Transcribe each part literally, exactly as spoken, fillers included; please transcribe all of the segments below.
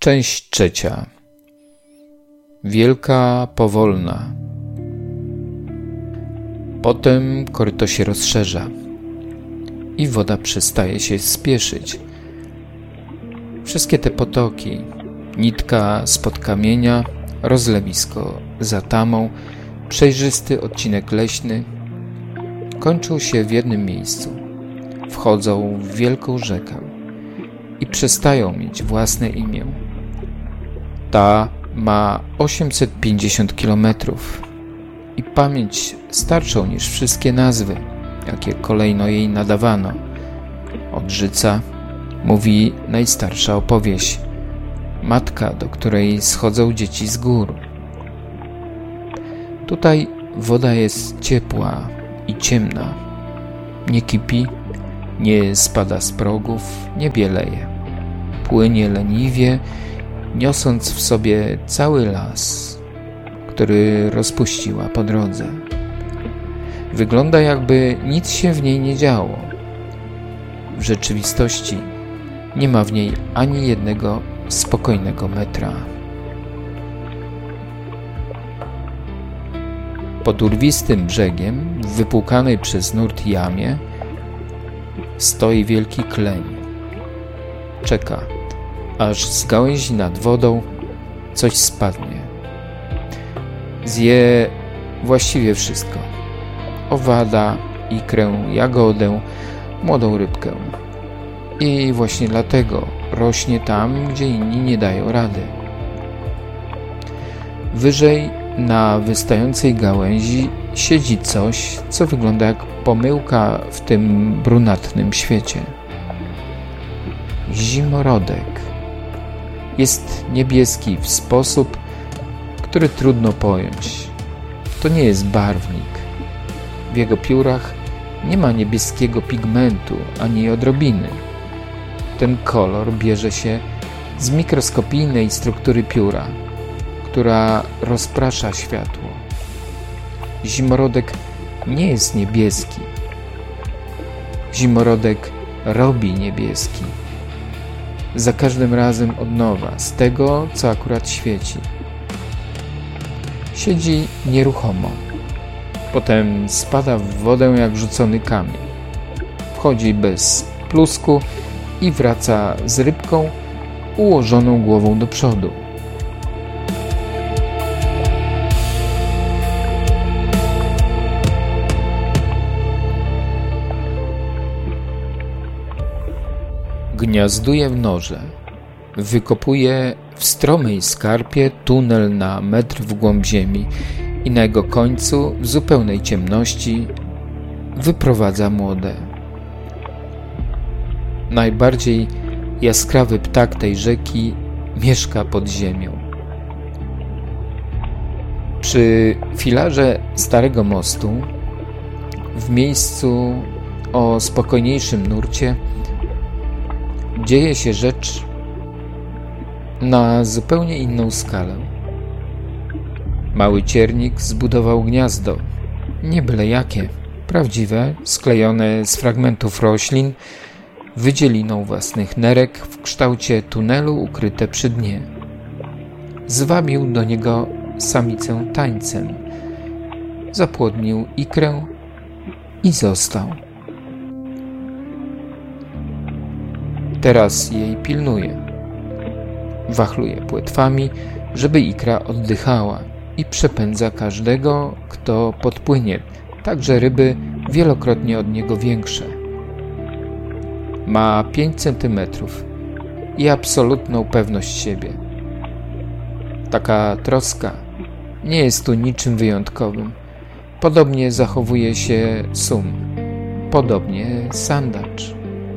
Część trzecia. Wielka powolna. Potem koryto się rozszerza i woda przestaje się spieszyć. Wszystkie te potoki, nitka spod kamienia, rozlewisko za tamą, przejrzysty odcinek leśny, kończą się w jednym miejscu. Wchodzą w wielką rzekę i przestają mieć własne imię. Ta ma osiemset pięćdziesiąt kilometrów i pamięć starszą niż wszystkie nazwy, jakie kolejno jej nadawano. Odrzyca, mówi najstarsza opowieść, matka, do której schodzą dzieci z gór. Tutaj woda jest ciepła i ciemna, nie kipi, nie spada z progów, nie bieleje. Płynie leniwie, niosąc w sobie cały las, który rozpuściła po drodze. Wygląda, jakby nic się w niej nie działo. W rzeczywistości nie ma w niej ani jednego spokojnego metra. Pod urwistym brzegiem, w wypłukanej przez nurt jamie, stoi wielki kleń. Czeka, aż z gałęzi nad wodą coś spadnie. Zje właściwie wszystko. Owada, ikrę, jagodę, młodą rybkę. I właśnie dlatego rośnie tam, gdzie inni nie dają rady. Wyżej, na wystającej gałęzi, siedzi coś, co wygląda jak pomyłka w tym brunatnym świecie. Zimorodek. Jest niebieski w sposób, który trudno pojąć. To nie jest barwnik. W jego piórach nie ma niebieskiego pigmentu ani odrobiny. Ten kolor bierze się z mikroskopijnej struktury pióra, która rozprasza światło. Zimorodek nie jest niebieski. Zimorodek robi niebieski. Za każdym razem od nowa, z tego, co akurat świeci. Siedzi nieruchomo. Potem spada w wodę jak rzucony kamień. Wchodzi bez plusku i wraca z rybką ułożoną głową do przodu. Gniazduje w norze. Wykopuje w stromej skarpie tunel na metr w głąb ziemi i na jego końcu, w zupełnej ciemności, wyprowadza młode. Najbardziej jaskrawy ptak tej rzeki mieszka pod ziemią. Przy filarze starego mostu, w miejscu o spokojniejszym nurcie, dzieje się rzecz na zupełnie inną skalę. Mały ciernik zbudował gniazdo, nie byle jakie, prawdziwe, sklejone z fragmentów roślin, wydzieliną własnych nerek w kształcie tunelu ukryte przy dnie. Zwabił do niego samicę tańcem, zapłodnił ikrę i został. Teraz jej pilnuje. Wachluje płetwami, żeby ikra oddychała i przepędza każdego, kto podpłynie, także ryby wielokrotnie od niego większe. Ma pięć centymetrów i absolutną pewność siebie. Taka troska nie jest tu niczym wyjątkowym. Podobnie zachowuje się sum, podobnie sandacz.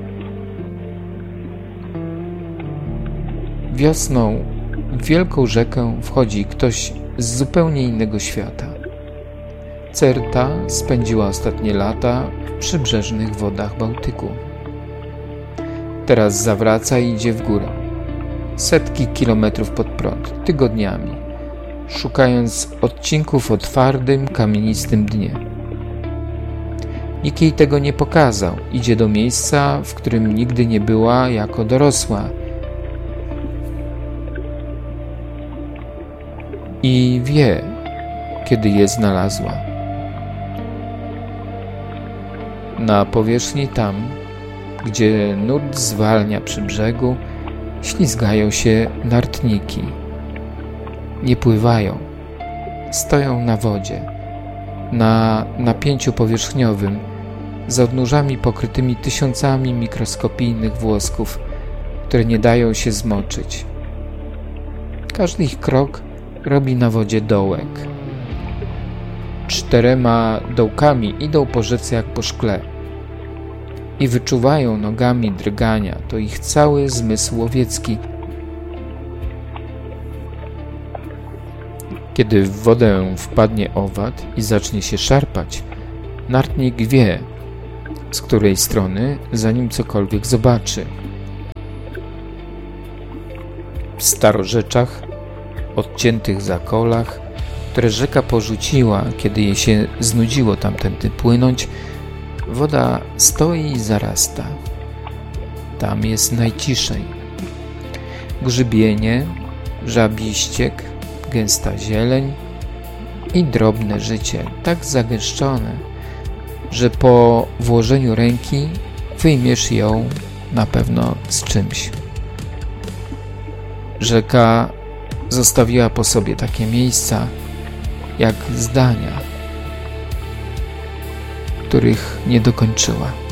Wiosną w wielką rzekę wchodzi ktoś z zupełnie innego świata. Certa spędziła ostatnie lata w przybrzeżnych wodach Bałtyku. Teraz zawraca i idzie w górę. Setki kilometrów pod prąd, tygodniami, szukając odcinków o twardym, kamienistym dnie. Nikt jej tego nie pokazał. Idzie do miejsca, w którym nigdy nie była jako dorosła. i wie, kiedy je znalazła. Na powierzchni tam, gdzie nurt zwalnia przy brzegu, ślizgają się nartniki. Nie pływają, stoją na wodzie, na napięciu powierzchniowym, z odnóżami pokrytymi tysiącami mikroskopijnych włosków, które nie dają się zmoczyć. Każdy ich krok robi na wodzie dołek. Czterema dołkami idą po rzece jak po szkle i wyczuwają nogami drgania. To ich cały zmysł łowiecki. Kiedy w wodę wpadnie owad i zacznie się szarpać, nartnik wie, z której strony, zanim cokolwiek zobaczy. W starorzeczach, odciętych zakolach, które rzeka porzuciła, kiedy jej się znudziło tamtędy płynąć, woda stoi i zarasta. Tam jest najciszej. Grzybienie, żabi ściek, gęsta zieleń i drobne życie, tak zagęszczone, że po włożeniu ręki wyjmiesz ją na pewno z czymś. Rzeka zostawiła po sobie takie miejsca, jak zdania, których nie dokończyła.